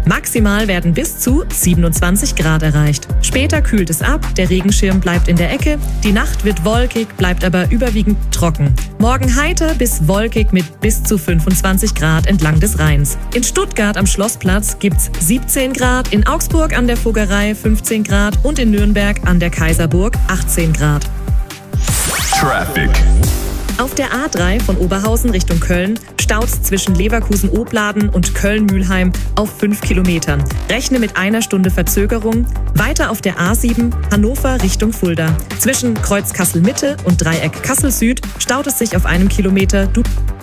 Maximal werden bis zu 27 Grad erreicht. Später kühlt es ab, der Regenschirm bleibt in der Ecke, die Nacht wird wolkig, bleibt aber überwiegend trocken. Morgen heiter bis wolkig mit bis zu 25 Grad entlang des Rheins. In Stuttgart am Schlossplatz gibt's 17 Grad, in Augsburg an der Vogerei 15 Grad und in Nürnberg an der Kaiserburg 18 Grad. Traffic. Auf der A3 von Oberhausen Richtung Köln staut's zwischen Leverkusen-Opladen und Köln-Mühlheim auf 5 Kilometern. Rechne mit einer Stunde Verzögerung. Weiter auf der A7 Hannover Richtung Fulda. Zwischen Kreuz Kassel-Mitte und Dreieck Kassel-Süd staut es sich auf einem Kilometer.